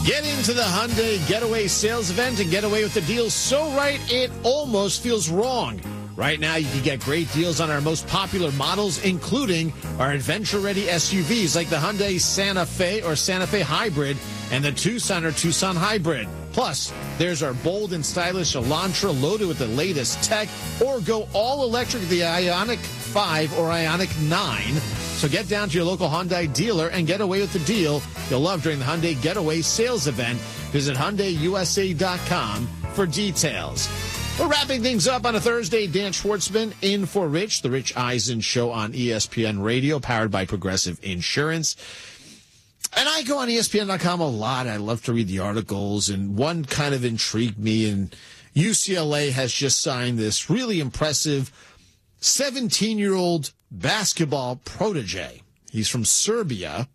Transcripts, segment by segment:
Get into the Hyundai Getaway sales event and get away with the deals so right it almost feels wrong. Right now, you can get great deals on our most popular models, including our adventure-ready SUVs like the Hyundai Santa Fe or Santa Fe Hybrid and the Tucson or Tucson Hybrid. Plus, there's our bold and stylish Elantra loaded with the latest tech, or go all-electric the Ioniq 5 or Ioniq 9. So get down to your local Hyundai dealer and get away with the deal you'll love during the Hyundai Getaway sales event. Visit HyundaiUSA.com for details. We're wrapping things up on a Thursday. Dan Schwartzman in for Rich, the Rich Eisen Show on ESPN Radio, powered by Progressive Insurance. And I go on ESPN.com a lot. I love to read the articles, and one kind of intrigued me. And UCLA has just signed this really impressive 17-year-old basketball protege. He's from Serbia.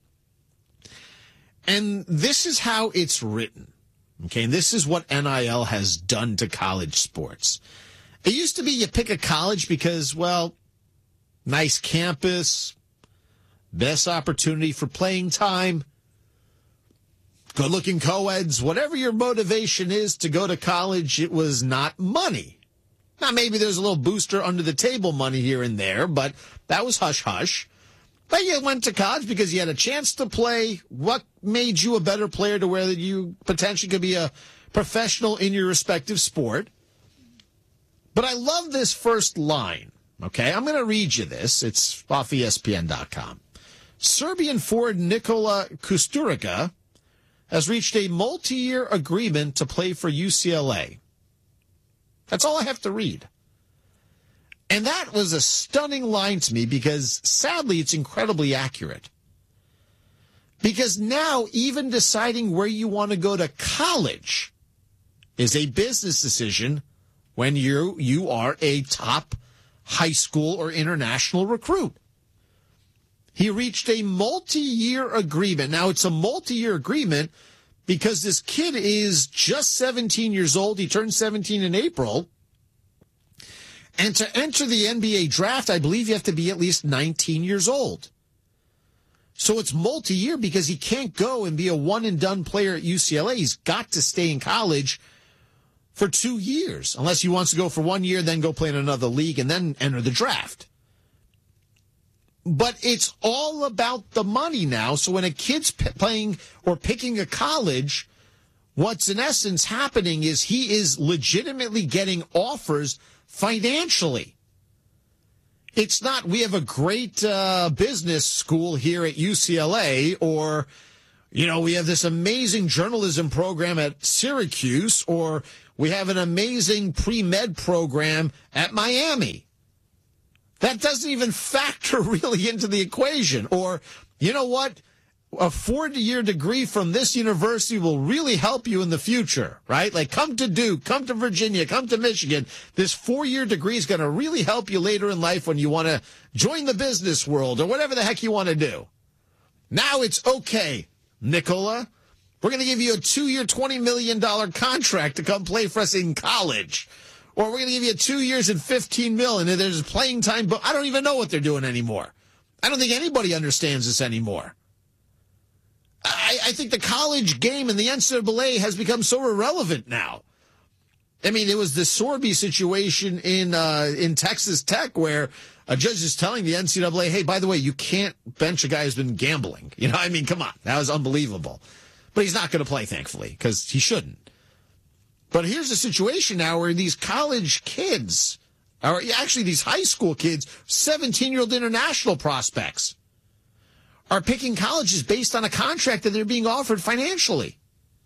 And this is how it's written. Okay, and this is what NIL has done to college sports. It used to be you pick a college because, well, nice campus, best opportunity for playing time, good-looking co-eds, whatever your motivation is to go to college, it was not money. Now, maybe there's a little booster under the table money here and there, but that was hush-hush. But you went to college because you had a chance to play. What made you a better player to where you potentially could be a professional in your respective sport? But I love this first line, okay? I'm going to read you this. It's off ESPN.com. Serbian forward Nikola Kusturica has reached a multi-year agreement to play for UCLA. That's all I have to read. And that was a stunning line to me because, sadly, it's incredibly accurate. Because now, even deciding where you want to go to college is a business decision when you are a top high school or international recruit. He reached a multi-year agreement. Now, it's a multi-year agreement because this kid is just 17 years old. He turned 17 in April. And to enter the NBA draft, I believe you have to be at least 19 years old. So it's multi-year because he can't go and be a one-and-done player at UCLA. He's got to stay in college for 2 years, unless he wants to go for 1 year, then go play in another league, and then enter the draft. But it's all about the money now. So when a kid's playing or picking a college, what's in essence happening is he is legitimately getting offers financially. It's not, we have a great business school here at UCLA, or, you know, we have this amazing journalism program at Syracuse, or we have an amazing pre-med program at Miami. That doesn't even factor really into the equation. Or, you know what? A 4-year degree from this university will really help you in the future, right? Like, come to Duke, come to Virginia, come to Michigan. This 4-year degree is going to really help you later in life when you want to join the business world or whatever the heck you want to do. Now it's okay, Nikola. We're going to give you a 2-year, $20 million contract to come play for us in college. Or we're going to give you 2 years and $15 million, and there's playing time, but I don't even know what they're doing anymore. I don't think anybody understands this anymore. I think the college game and the NCAA has become so irrelevant now. I mean, it was the Sorby situation in Texas Tech where a judge is telling the NCAA, hey, by the way, you can't bench a guy who's been gambling. You know, I mean, come on. That was unbelievable. But he's not going to play, thankfully, because he shouldn't. But here's a situation now where these college kids, or actually these high school kids, 17-year-old international prospects, are picking colleges based on a contract that they're being offered financially.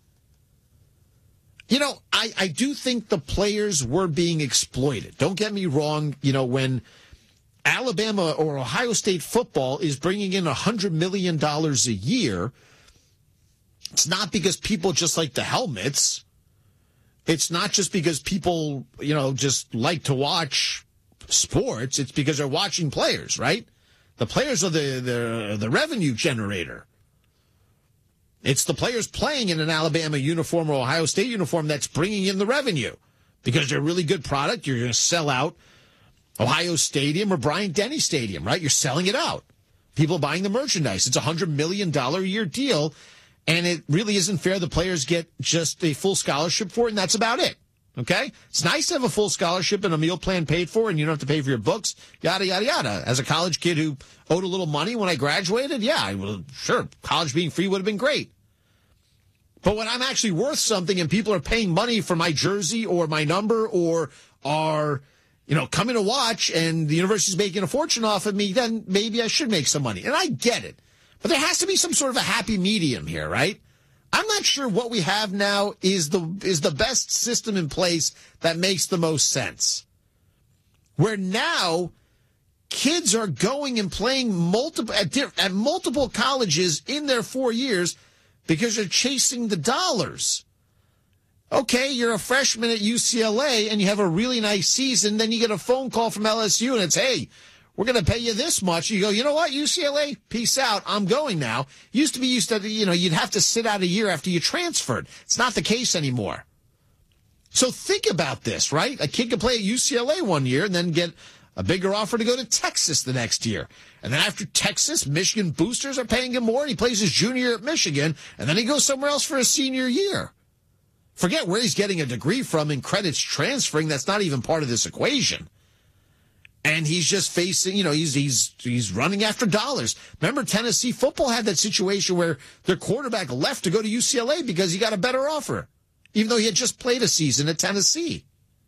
You know, I do think the players were being exploited. Don't get me wrong. You know, when Alabama or Ohio State football is bringing in $100 million a year, it's not because people just like the helmets. It's not just because people, you know, just like to watch sports. It's because they're watching players, right? The players are the revenue generator. It's the players playing in an Alabama uniform or Ohio State uniform that's bringing in the revenue. Because they're a really good product, you're going to sell out Ohio Stadium or Bryant-Denny Stadium, right? You're selling it out. People are buying the merchandise. It's a $100 million a year deal. And it really isn't fair. The players get just a full scholarship for it, and that's about it. Okay? It's nice to have a full scholarship and a meal plan paid for, and you don't have to pay for your books, yada, yada, yada. As a college kid who owed a little money when I graduated, sure, college being free would have been great. But when I'm actually worth something and people are paying money for my jersey or my number or are, coming to watch and the university's making a fortune off of me, then maybe I should make some money. And I get it. But there has to be some sort of a happy medium here, right? I'm not sure what we have now is the best system in place that makes the most sense. Where now kids are going and playing at multiple colleges in their 4 years because they're chasing the dollars. Okay, you're a freshman at UCLA and you have a really nice season, then you get a phone call from LSU and it's, hey, we're going to pay you this much. You go, you know what, UCLA, peace out. I'm going now. Used to, you'd have to sit out a year after you transferred. It's not the case anymore. So think about this, right? A kid can play at UCLA 1 year and then get a bigger offer to go to Texas the next year. And then after Texas, Michigan boosters are paying him more, and he plays his junior year at Michigan, and then he goes somewhere else for his senior year. Forget where he's getting a degree from and credits transferring. That's not even part of this equation. And he's just facing, he's running after dollars. Remember, Tennessee football had that situation where their quarterback left to go to UCLA because he got a better offer, even though he had just played a season at Tennessee.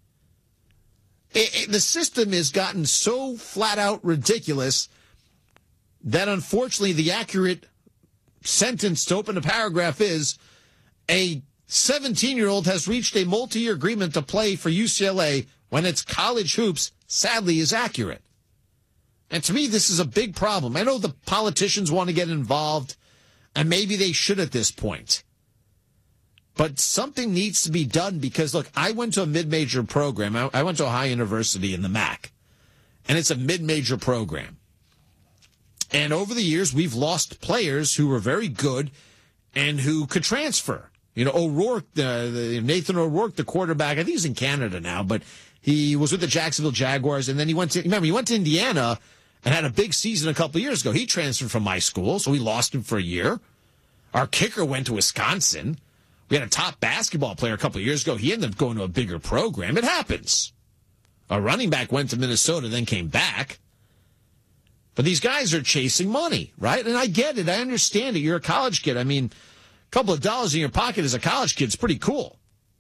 The system has gotten so flat out ridiculous that unfortunately the accurate sentence to open a paragraph is a 17-year-old has reached a multi-year agreement to play for UCLA when it's college hoops, sadly, is accurate. And to me, this is a big problem. I know the politicians want to get involved, and maybe they should at this point. But something needs to be done because, look, I went to a mid-major program. I went to Ohio University in the MAC, and it's a mid-major program. And over the years, we've lost players who were very good and who could transfer. O'Rourke, Nathan O'Rourke, the quarterback, I think he's in Canada now, but he was with the Jacksonville Jaguars, and then he went to Indiana and had a big season a couple of years ago. He transferred from my school, so we lost him for a year. Our kicker went to Wisconsin. We had a top basketball player a couple of years ago. He ended up going to a bigger program. It happens. A running back went to Minnesota, then came back. But these guys are chasing money, right? And I get it. I understand it. You're a college kid. I mean, a couple of dollars in your pocket as a college kid is pretty cool.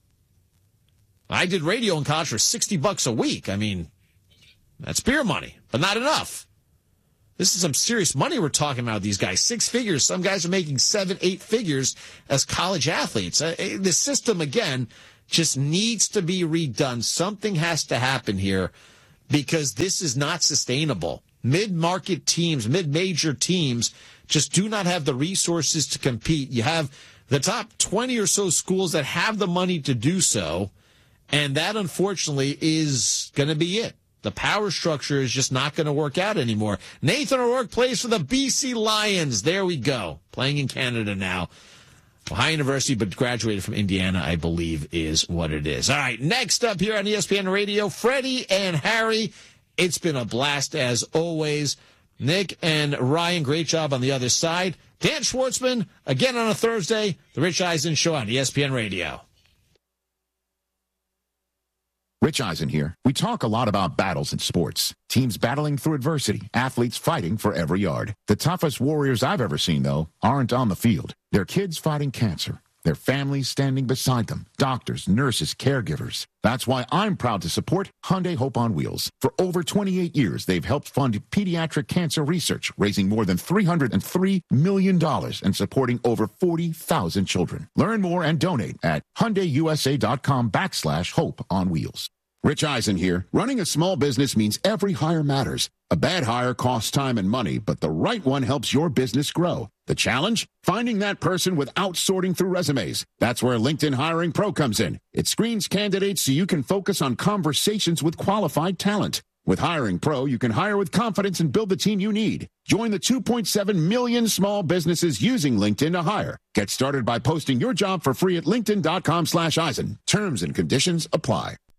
I did radio in college for $60 a week. I mean, that's beer money, but not enough. This is some serious money we're talking about with these guys. 6 figures. Some guys are making 7, 8 figures as college athletes. The system, again, just needs to be redone. Something has to happen here because this is not sustainable. Mid-market teams, mid-major teams just do not have the resources to compete. You have the top 20 or so schools that have the money to do so, and that, unfortunately, is going to be it. The power structure is just not going to work out anymore. Nathan O'Rourke plays for the BC Lions. There we go. Playing in Canada now. Ohio University, but graduated from Indiana, I believe, is what it is. All right, next up here on ESPN Radio, Freddie and Harry. It's been a blast as always. Nick and Ryan, great job on the other side. Dan Schwartzman, again on a Thursday, the Rich Eisen Show on ESPN Radio. Rich Eisen here. We talk a lot about battles in sports. Teams battling through adversity, athletes fighting for every yard. The toughest warriors I've ever seen, though, aren't on the field. They're kids fighting cancer. Their families standing beside them. Doctors, nurses, caregivers. That's why I'm proud to support Hyundai Hope on Wheels. For over 28 years, they've helped fund pediatric cancer research, raising more than $303 million and supporting over 40,000 children. Learn more and donate at HyundaiUSA.com/Hope on Wheels. Rich Eisen here. Running a small business means every hire matters. A bad hire costs time and money, but the right one helps your business grow. The challenge? Finding that person without sorting through resumes. That's where LinkedIn Hiring Pro comes in. It screens candidates so you can focus on conversations with qualified talent. With Hiring Pro, you can hire with confidence and build the team you need. Join the 2.7 million small businesses using LinkedIn to hire. Get started by posting your job for free at linkedin.com/Eisen. Terms and conditions apply.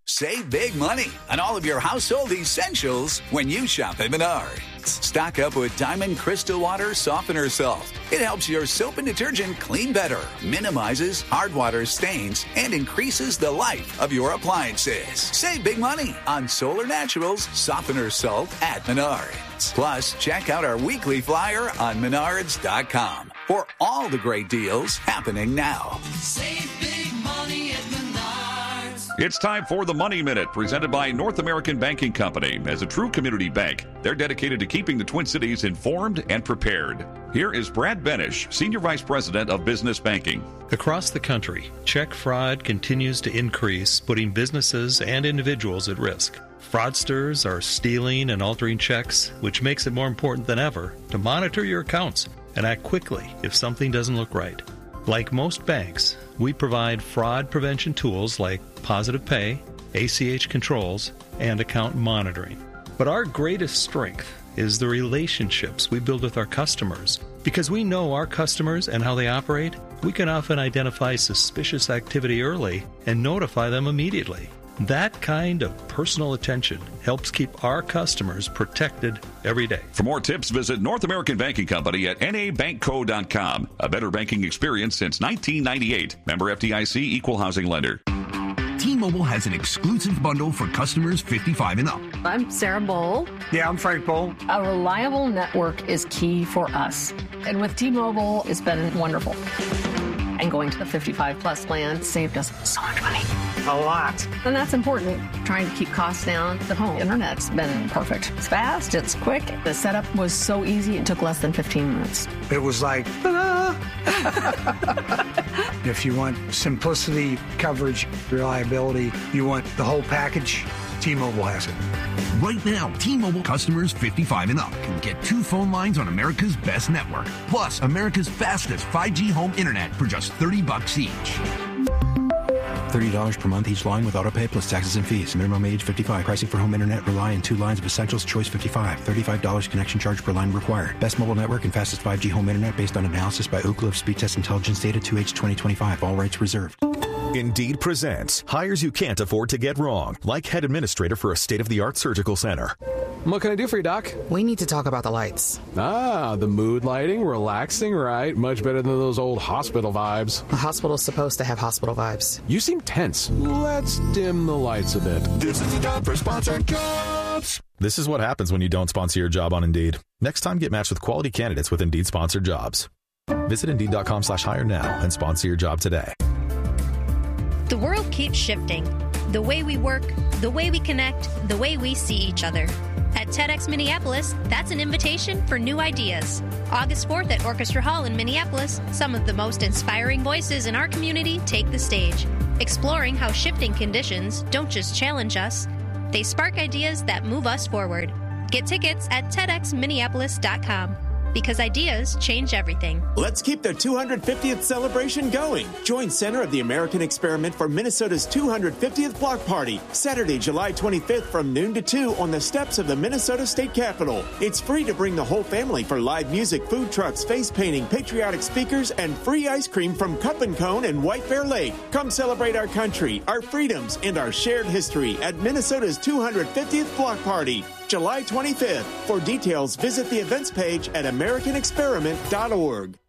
Save big money on all of your household essentials when you shop at Menards. Stock up with Diamond Crystal Water Softener Salt. It helps your soap and detergent clean better, minimizes hard water stains, and increases the life of your appliances. Save big money on Solar Naturals Softener Salt at Menards. Plus, check out our weekly flyer on Menards.com for all the great deals happening now. Save big money at Menards. It's time for the Money Minute, presented by North American Banking Company. As a true community bank, they're dedicated to keeping the Twin Cities informed and prepared. Here is Brad Benish, Senior Vice President of Business Banking. Across the country, check fraud continues to increase, putting businesses and individuals at risk. Fraudsters are stealing and altering checks, which makes it more important than ever to monitor your accounts and act quickly if something doesn't look right. Like most banks, we provide fraud prevention tools like Positive Pay, ACH controls, and account monitoring. But our greatest strength is the relationships we build with our customers. Because we know our customers and how they operate, we can often identify suspicious activity early and notify them immediately. That kind of personal attention helps keep our customers protected every day. For more tips, visit North American Banking Company at nabankco.com. A better banking experience since 1998. Member FDIC, Equal Housing Lender. T-Mobile has an exclusive bundle for customers 55 and up. I'm Sarah Bowl. Yeah, I'm Frank Bowl. A reliable network is key for us. And with T-Mobile, it's been wonderful. And going to the 55 plus plan saved us so much money. A lot. And that's important. Trying to keep costs down. The home internet's been perfect. It's fast, it's quick. The setup was so easy, it took less than 15 minutes. It was like, ta-da! If you want simplicity, coverage, reliability, you want the whole package, T-Mobile has it. Right now, T-Mobile customers 55 and up can get 2 phone lines on America's best network, plus America's fastest 5G home internet for just $30 each. $30 per month each line with autopay plus taxes and fees. Minimum age 55. Pricing for home internet rely on 2 lines of essentials. Choice 55. $35 connection charge per line required. Best mobile network and fastest 5G home internet based on analysis by Ookla of Speed Test Intelligence data 2H 2025. All rights reserved. Indeed presents hires you can't afford to get wrong, like head administrator for a state-of-the-art surgical center. What can I do for you, Doc? We need to talk about the lights. Ah, the mood lighting, relaxing, right? Much better than those old hospital vibes. A hospital's supposed to have hospital vibes. You seem tense. Let's dim the lights a bit. This is the time for sponsored jobs. This is what happens when you don't sponsor your job on Indeed. Next time, get matched with quality candidates with Indeed sponsored jobs. Visit Indeed.com/hire now and sponsor your job today. The world keeps shifting. The way we work, the way we connect, the way we see each other. At TEDx Minneapolis, that's an invitation for new ideas. August 4th at Orchestra Hall in Minneapolis, some of the most inspiring voices in our community take the stage, exploring how shifting conditions don't just challenge us, they spark ideas that move us forward. Get tickets at TEDxMinneapolis.com. Because ideas change everything. Let's keep the 250th celebration going. Join Center of the American Experiment for Minnesota's 250th block party, Saturday, July 25th from noon to 2 on the steps of the Minnesota State Capitol. It's free to bring the whole family for live music, food trucks, face painting, patriotic speakers, and free ice cream from Cup and Cone and White Bear Lake. Come celebrate our country, our freedoms, and our shared history at Minnesota's 250th block party, July 25th. For details, visit the events page at AmericanExperiment.org.